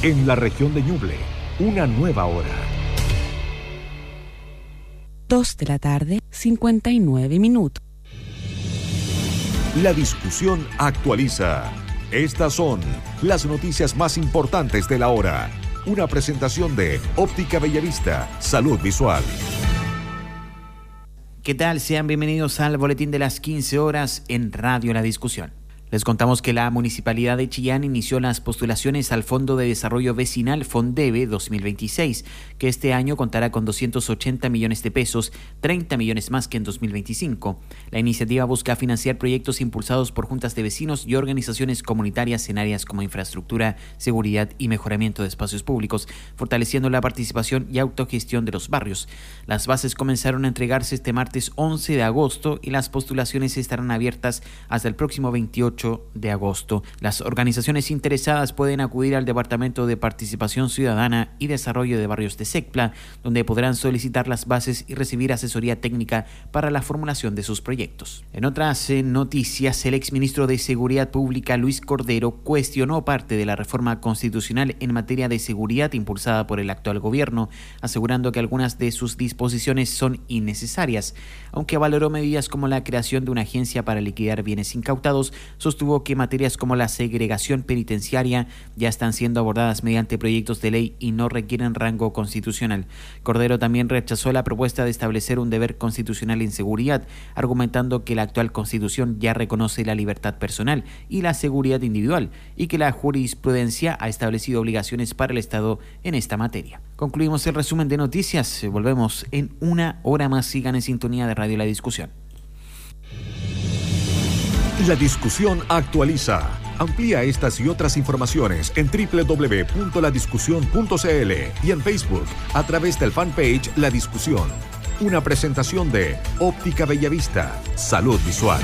En la región de Ñuble, una nueva hora. 2:59 p.m. La discusión actualiza. Estas son las noticias más importantes de la hora. Una presentación de Óptica Bellavista, Salud Visual. ¿Qué tal? Sean bienvenidos al boletín de las 15 horas en Radio La Discusión. Les contamos que la Municipalidad de Chillán inició las postulaciones al Fondo de Desarrollo Vecinal FONDEVE 2026, que este año contará con 280 millones de pesos, 30 millones más que en 2025. La iniciativa busca financiar proyectos impulsados por juntas de vecinos y organizaciones comunitarias en áreas como infraestructura, seguridad y mejoramiento de espacios públicos, fortaleciendo la participación y autogestión de los barrios. Las bases comenzaron a entregarse este martes 11 de agosto y las postulaciones estarán abiertas hasta el próximo 28 de agosto. Las organizaciones interesadas pueden acudir al Departamento de Participación Ciudadana y Desarrollo de Barrios de SECPLA, donde podrán solicitar las bases y recibir asesoría técnica para la formulación de sus proyectos. En otras noticias, el exministro de Seguridad Pública, Luis Cordero, cuestionó parte de la reforma constitucional en materia de seguridad impulsada por el actual gobierno, asegurando que algunas de sus disposiciones son innecesarias. Aunque valoró medidas como la creación de una agencia para liquidar bienes incautados, sostuvo que materias como la segregación penitenciaria ya están siendo abordadas mediante proyectos de ley y no requieren rango constitucional. Cordero también rechazó la propuesta de establecer un deber constitucional en seguridad, argumentando que la actual Constitución ya reconoce la libertad personal y la seguridad individual y que la jurisprudencia ha establecido obligaciones para el Estado en esta materia. Concluimos el resumen de noticias. Volvemos en una hora más. Sigan en sintonía de Radio La Discusión. La discusión actualiza. Amplía estas y otras informaciones en www.ladiscusión.cl y en Facebook a través del fanpage La Discusión. Una presentación de Óptica Bellavista, Salud Visual.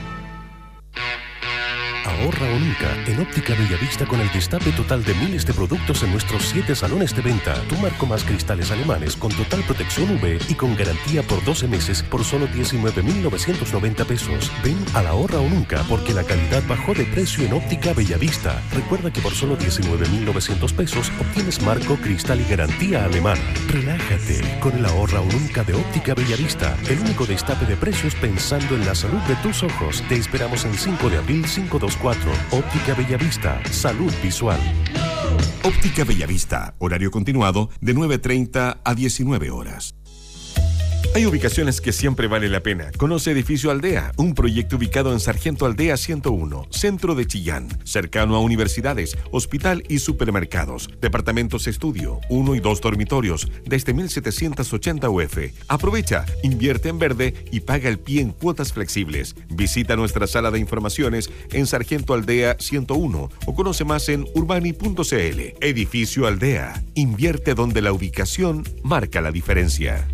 Ahorra o nunca en Óptica Bellavista con el destape total de miles de productos en nuestros 7 salones de venta. Tu marco más cristales alemanes con total protección UV y con garantía por 12 meses por solo 19.990 pesos. Ven a la Ahorra o nunca porque la calidad bajó de precio en Óptica Bellavista. Recuerda que por solo 19.900 pesos obtienes marco, cristal y garantía alemana. Relájate con el Ahorra o nunca de Óptica Bellavista. El único destape de precios pensando en la salud de tus ojos. Te esperamos en 5 de abril 524. Óptica Bellavista, Salud Visual. Óptica Bellavista, horario continuado de 9:30 a 19 horas. Hay ubicaciones que siempre vale la pena. Conoce Edificio Aldea, un proyecto ubicado en Sargento Aldea 101, centro de Chillán, cercano a universidades, hospital y supermercados. Departamentos estudio, 1 y 2 dormitorios, desde 1.780 UF. Aprovecha, invierte en verde y paga el pie en cuotas flexibles. Visita nuestra sala de informaciones en Sargento Aldea 101 o conoce más en urbani.cl. Edificio Aldea, invierte donde la ubicación marca la diferencia.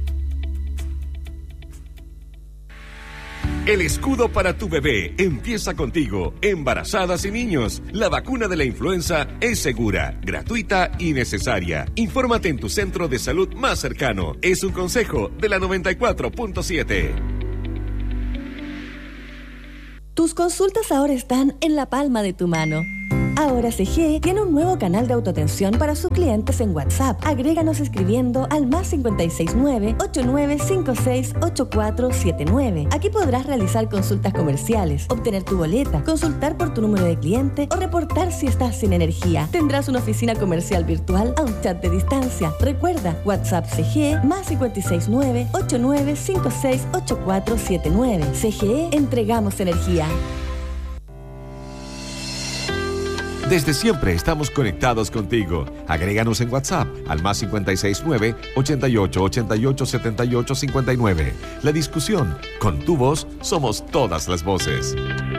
El escudo para tu bebé empieza contigo, embarazadas y niños. La vacuna de la influenza es segura, gratuita y necesaria. Infórmate en tu centro de salud más cercano. Es un consejo de la 94.7. Tus consultas ahora están en la palma de tu mano. Ahora CGE tiene un nuevo canal de autoatención para sus clientes en WhatsApp. Agréganos escribiendo al +569 8956 8479. Aquí podrás realizar consultas comerciales, obtener tu boleta, consultar por tu número de cliente o reportar si estás sin energía. Tendrás una oficina comercial virtual a un chat de distancia. Recuerda, WhatsApp CGE +569 8956 8479. CGE, entregamos energía. Desde siempre estamos conectados contigo. Agréganos en WhatsApp al +569 88 88 78 59. La discusión, con tu voz somos todas las voces.